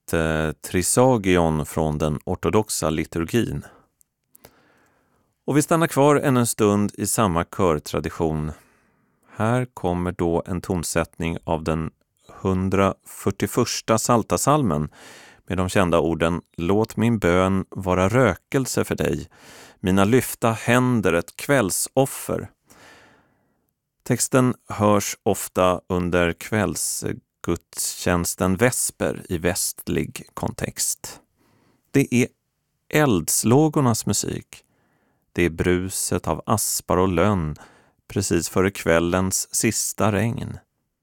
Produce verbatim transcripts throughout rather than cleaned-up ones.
ett eh, trisagion från den ortodoxa liturgin. Och vi stannar kvar än en stund i samma körtradition. Här kommer då en tonsättning av den hundrafyrtioförsta Psaltarpsalmen med de kända orden: Låt min bön vara rökelse för dig, mina lyfta händer ett kvällsoffer. Texten hörs ofta under kvällsgudstjänsten vesper i västlig kontext. Det är eldslågornas musik. Det är bruset av aspar och lönn precis före kvällens sista regn.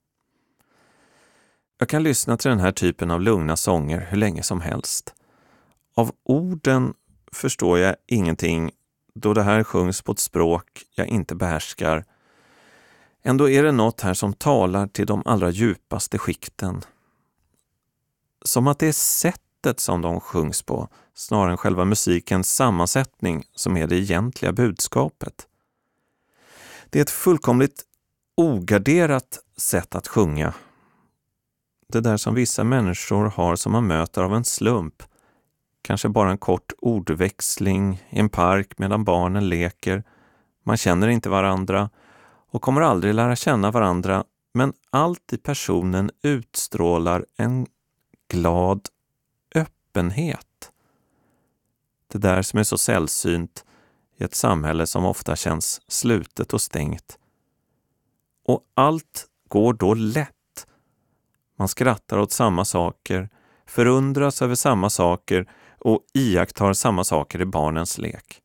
Jag kan lyssna till den här typen av lugna sånger hur länge som helst. Av orden förstår jag ingenting då det här sjungs på ett språk jag inte behärskar. Ändå är det något här som talar till de allra djupaste skikten. Som att det är sättet som de sjungs på, snarare än själva musikens sammansättning, som är det egentliga budskapet. Det är ett fullkomligt ogarderat sätt att sjunga. Det där som vissa människor har som man möter av en slump. Kanske bara en kort ordväxling i en park medan barnen leker. Man känner inte varandra och kommer aldrig lära känna varandra, men allt i personen utstrålar en glad öppenhet. Det där som är så sällsynt i ett samhälle som ofta känns slutet och stängt. Och allt går då lätt. Man skrattar åt samma saker, förundras över samma saker och iakttar samma saker i barnens lek.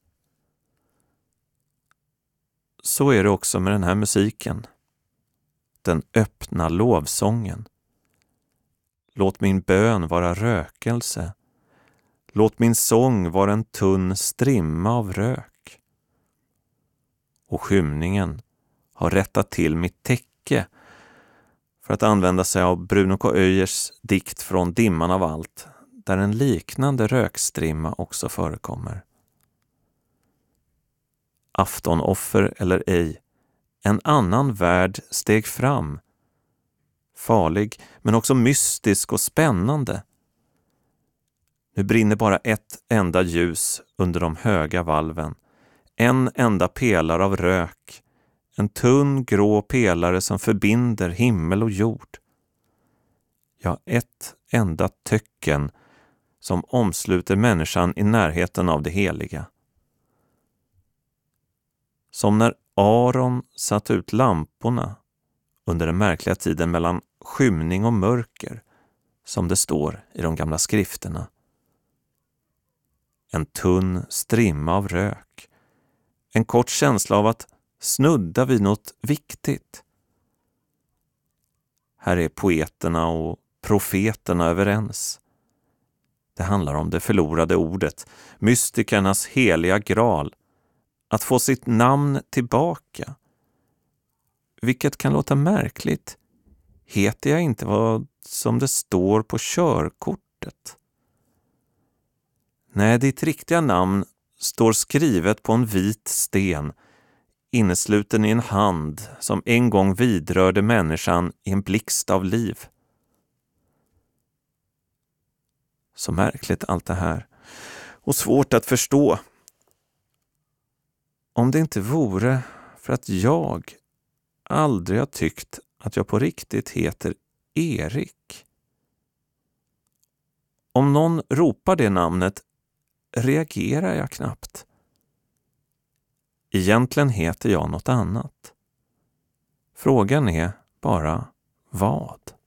Så är det också med den här musiken. Den öppna lovsången. Låt min bön vara rökelse. Låt min sång vara en tunn strimma av rök. Och skymningen har rättat till mitt täcke, för att använda sig av Bruno K. Öijers dikt från Dimman av allt, där en liknande rökstrimma också förekommer. Aftonoffer eller ej, en annan värld steg fram. Farlig, men också mystisk och spännande. Nu brinner bara ett enda ljus under de höga valven. En enda pelare av rök. En tunn grå pelare som förbinder himmel och jord. Ja, ett enda töcken som omsluter människan i närheten av det heliga. Som när Aron satt ut lamporna under den märkliga tiden mellan skymning och mörker, som det står i de gamla skrifterna. En tunn strimma av rök. En kort känsla av att snudda vid något viktigt. Här är poeterna och profeterna överens. Det handlar om det förlorade ordet, mystikernas heliga graal, att få sitt namn tillbaka. Vilket kan låta märkligt. Heter jag inte vad som det står på körkortet? Nej, ditt riktiga namn står skrivet på en vit sten, innesluten i en hand som en gång vidrörde människan i en blixt av liv. Så märkligt allt det här, och svårt att förstå. Om det inte vore för att jag aldrig har tyckt att jag på riktigt heter Erik. Om någon ropar det namnet reagerar jag knappt. Egentligen heter jag något annat. Frågan är bara vad?